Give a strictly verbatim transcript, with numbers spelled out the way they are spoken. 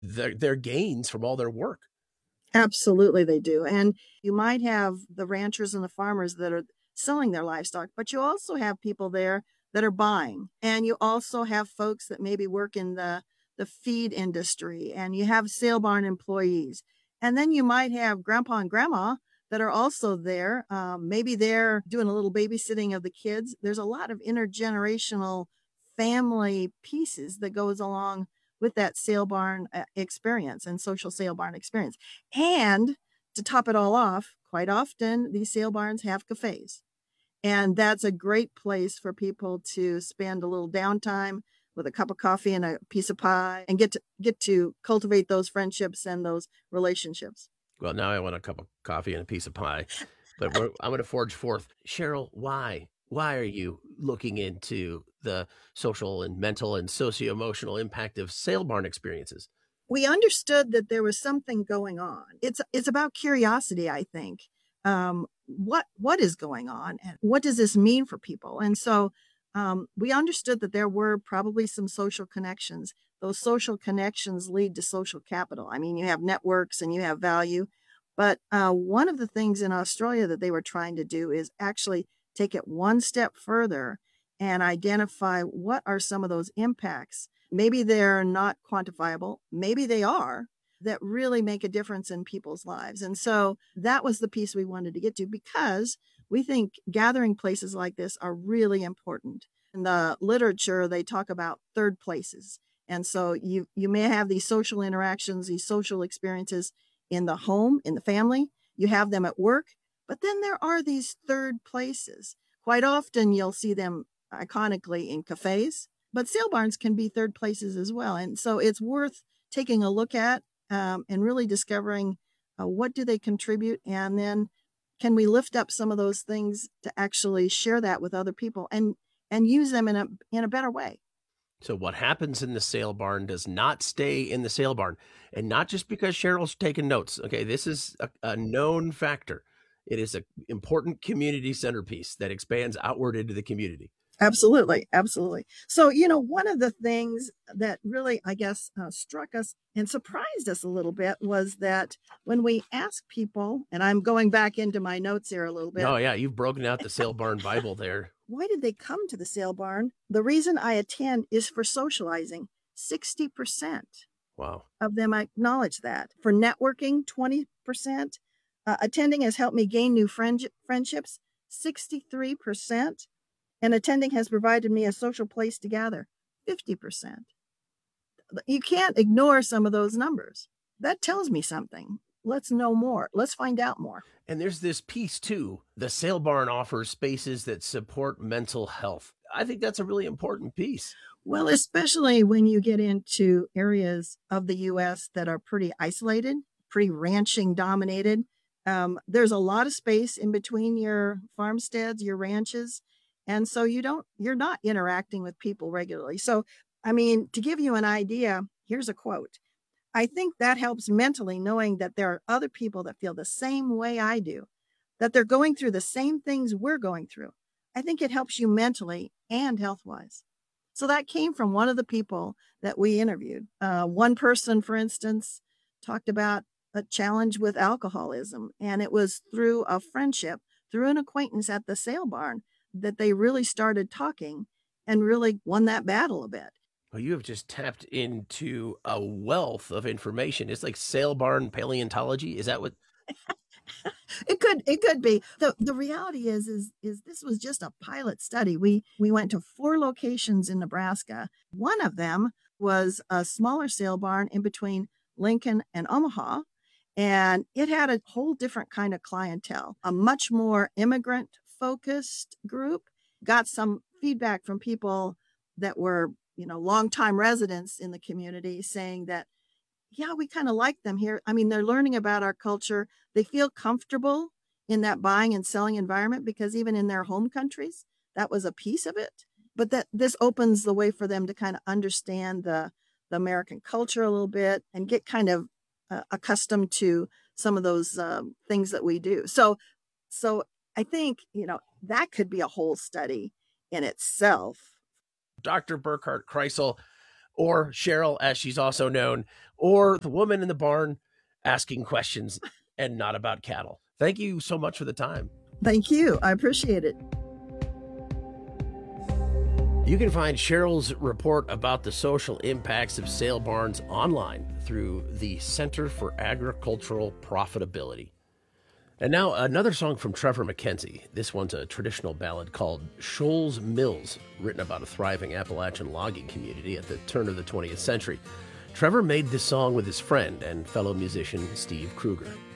their, their gains from all their work. Absolutely, they do. And you might have the ranchers and the farmers that are selling their livestock, but you also have people there that are buying. And you also have folks that maybe work in the, the feed industry, and you have sale barn employees. And then you might have grandpa and grandma that are also there. Um, maybe they're doing a little babysitting of the kids. There's a lot of intergenerational family pieces that goes along with that sale barn uh, experience and social sale barn experience. And to top it all off, quite often these sale barns have cafes. And that's a great place for people to spend a little downtime with a cup of coffee and a piece of pie and get to get to cultivate those friendships and those relationships. Well, now I want a cup of coffee and a piece of pie, but we're, I'm going to forge forth. Cheryl, why? Why are you looking into the social and mental and socio-emotional impact of sale barn experiences? We understood that there was something going on. It's it's about curiosity, I think. Um, what what is going on, and what does this mean for people? And so um, we understood that there were probably some social connections. Those social connections lead to social capital. I mean, you have networks and you have value. But uh, one of the things in Australia that they were trying to do is actually take it one step further and identify what are some of those impacts. Maybe they're not quantifiable, maybe they are, that really make a difference in people's lives. And so that was the piece we wanted to get to, because we think gathering places like this are really important. In the literature, they talk about third places. And so you, you may have these social interactions, these social experiences in the home, in the family, you have them at work, but then there are these third places. Quite often you'll see them iconically in cafes, but sale barns can be third places as well. And so it's worth taking a look at um, and really discovering uh, what do they contribute, and then can we lift up some of those things to actually share that with other people and and use them in a in a better way. So what happens in the sale barn does not stay in the sale barn, and not just because Cheryl's taking notes. Okay, this is a, a known factor. It is an important community centerpiece that expands outward into the community. Absolutely. Absolutely. So, you know, one of the things that really, I guess, uh, struck us and surprised us a little bit was that when we asked people, and I'm going back into my notes here a little bit. Oh, yeah. You've broken out the sale barn Bible there. Why did they come to the sale barn? The reason I attend is for socializing. sixty percent wow. of them acknowledge that. For networking, twenty percent. Uh, attending has helped me gain new friend- friendships, sixty-three percent. And attending has provided me a social place to gather, fifty percent. You can't ignore some of those numbers. That tells me something. Let's know more. Let's find out more. And there's this piece too. The sale barn offers spaces that support mental health. I think that's a really important piece. Well, especially when you get into areas of the U S that are pretty isolated, pretty ranching dominated. Um, there's a lot of space in between your farmsteads, your ranches. And so you don't, you're not interacting with people regularly. So, I mean, to give you an idea, here's a quote. I think that helps mentally, knowing that there are other people that feel the same way I do, that they're going through the same things we're going through. I think it helps you mentally and health-wise. So that came from one of the people that we interviewed. Uh, one person, for instance, talked about a challenge with alcoholism, and it was through a friendship, through an acquaintance at the sale barn, that they really started talking and really won that battle a bit. Well, you have just tapped into a wealth of information. It's like sale barn paleontology. Is that what? it could it could be. The the reality is is is this was just a pilot study. We we went to four locations in Nebraska. One of them was a smaller sale barn in between Lincoln and Omaha. And it had a whole different kind of clientele, a much more immigrant focused group. Got some feedback from people that were, you know, longtime residents in the community saying that, yeah, we kind of like them here. I mean, they're learning about our culture. They feel comfortable in that buying and selling environment because even in their home countries, that was a piece of it. But that this opens the way for them to kind of understand the, the American culture a little bit and get kind of uh, accustomed to some of those um, things that we do. So, so I think, you know, that could be a whole study in itself. Doctor Burkhart Kreisel, or Cheryl, as she's also known, or the woman in the barn asking questions and not about cattle. Thank you so much for the time. Thank you. I appreciate it. You can find Cheryl's report about the social impacts of sale barns online through the Center for Agricultural Profitability. And now another song from Trevor McKenzie. This one's a traditional ballad called Shoals Mills, written about a thriving Appalachian logging community at the turn of the twentieth century. Trevor made this song with his friend and fellow musician Steve Kruger.